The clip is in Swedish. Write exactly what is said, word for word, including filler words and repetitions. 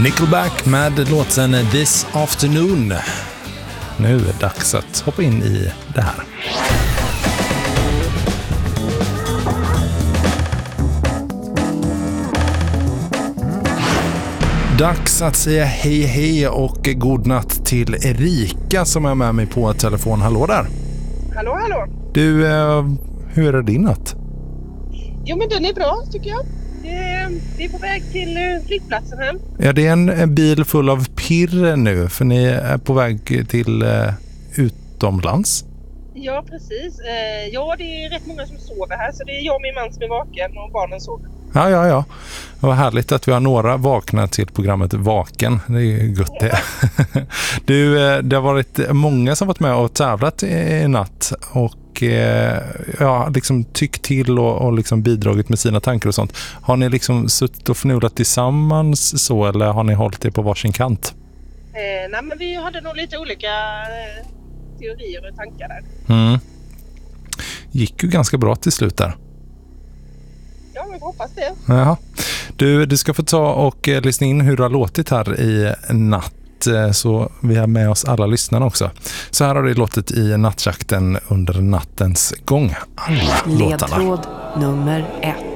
Nickelback med låten This Afternoon. Nu är det dags att hoppa in i det här. Dags att säga hej hej och god natt till Erika som är med mig på telefon. Hallå där. Hallå, hallå. Du, eh, hur är din natt? Jo, men den är bra tycker jag. Vi är på väg till flygplatsen här. Ja, det är en, en bil full av pirr nu, för ni är på väg till uh, utomlands. Ja, precis. Uh, ja, det är rätt många som sover här, så det är jag och min man som är vaken och barnen sover. Ja, ja, ja. Vad härligt att vi har några vakna till programmet Vaken. Det är ju gott det. Du, det har varit många som varit med och tävlat i natt och ja, liksom tyckt till och, och liksom bidragit med sina tankar och sånt. Har ni liksom suttit och förnulat tillsammans så, eller har ni hållit det på varsin kant? Eh, nej, men vi hade nog lite olika eh, teorier och tankar där. Mm. Gick ju ganska bra till slut där. Ja, vi hoppas det. Jaha. Du, du ska få ta och eh, lyssna in hur det har låtit här i natt, så vi har med oss alla lyssnarna också. Så här har det låtit i nattjakten under nattens gång. Alla låtarna. Ledtråd nummer ett.